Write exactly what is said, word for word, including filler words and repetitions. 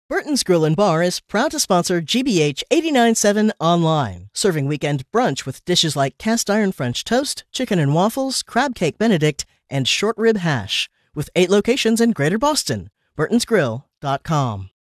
Burton's Grill and Bar is proud to sponsor G B H eighty-nine point seven Online, serving weekend brunch with dishes like cast iron French toast, chicken and waffles, crab cake Benedict, and short rib hash. With eight locations in Greater Boston. Burtons Grill dot com.